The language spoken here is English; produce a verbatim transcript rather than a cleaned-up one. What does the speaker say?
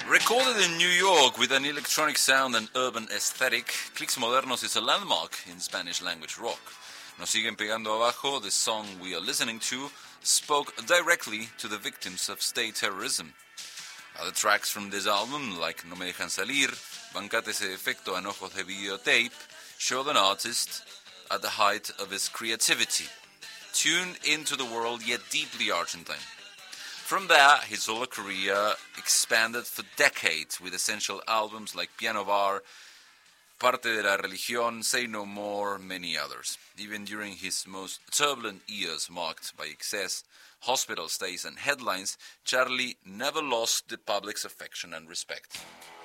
Recorded in New York with an electronic sound and urban aesthetic, Clicks Modernos is a landmark in Spanish-language rock. Nos siguen pegando abajo, the song we are listening to spoke directly to the victims of state terrorism. Other tracks from this album, like No Me Dejan Salir, Bancate Ese Defecto and Ojos de Videotape, show an artist at the height of his creativity, tuned into the world yet deeply Argentine. From there, his solo career expanded for decades with essential albums like Piano Bar, Parte de la Religión, Say No More, many others. Even during his most turbulent years marked by excess, hospital stays and headlines, Charlie never lost the public's affection and respect.